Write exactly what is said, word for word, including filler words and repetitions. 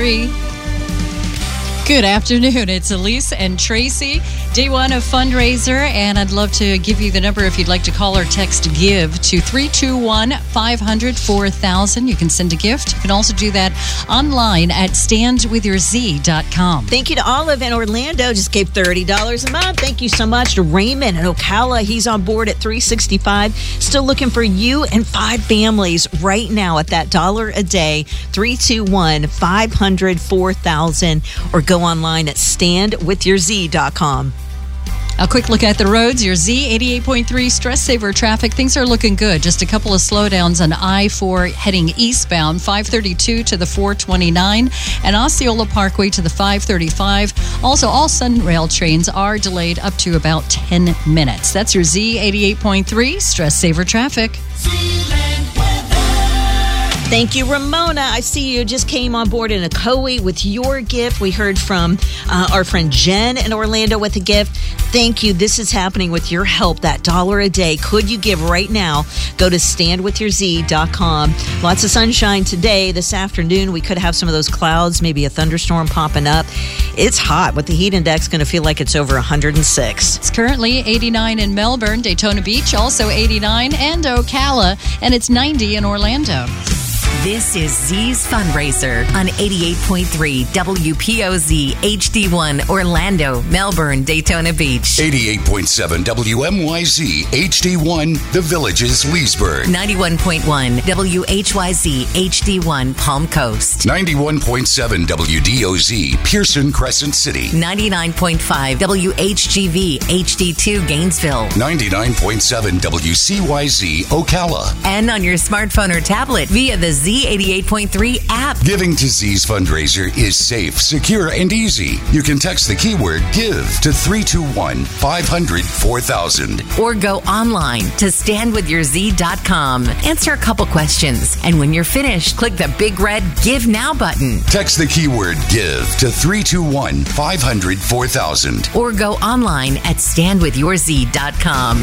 three. Good afternoon. It's Elise and Tracy. Day one of fundraiser, and I'd love to give you the number if you'd like to call or text GIVE to three two one, five hundred, four thousand. You can send a gift. You can also do that online at stand with your z dot com. Thank you to Olive in Orlando. Just gave thirty dollars a month. Thank you so much to Raymond in Ocala. He's on board at three sixty-five. Still looking for you and five families right now at that dollar a day. three two one, five hundred, four thousand. Or go online at stand with your z dot com. A quick look at the roads. Your Z eighty-eight point three stress saver traffic. Things are looking good. Just a couple of slowdowns on I four heading eastbound, five thirty-two to the four twenty-nine, and Osceola Parkway to the five thirty-five. Also, all Sunrail trains are delayed up to about ten minutes. That's your Z eighty-eight point three stress saver traffic. Thank you, Ramona. I see you just came on board in a C O E with your gift. We heard from uh, our friend Jen in Orlando with a gift. Thank you. This is happening with your help. That dollar a day. Could you give right now? Go to stand with your z dot com. Lots of sunshine today. This afternoon, we could have some of those clouds, maybe a thunderstorm popping up. It's hot. With the heat index, going to feel like it's over one hundred six. It's currently eighty-nine in Melbourne, Daytona Beach, also eighty-nine, and Ocala, and it's ninety in Orlando. This is Z's Fundraiser on eighty-eight point three W P O Z H D one Orlando, Melbourne, Daytona Beach. eighty-eight point seven W M Y Z H D one The Villages, Leesburg. ninety-one point one W H Y Z H D one Palm Coast. ninety-one point seven W D O Z Pearson, Crescent City. ninety-nine point five W H G V H D two Gainesville. ninety-nine point seven W C Y Z Ocala. And on your smartphone or tablet via the Z eighty-eight point three app. Giving to Z's Fundraiser is safe, secure, and easy. You can text the keyword GIVE to three two one, five hundred, four thousand. Or go online to stand with your z dot com. Answer a couple questions, and when you're finished, click the big red Give Now button. Text the keyword GIVE to three two one, five hundred, four thousand. Or go online at stand with your z dot com.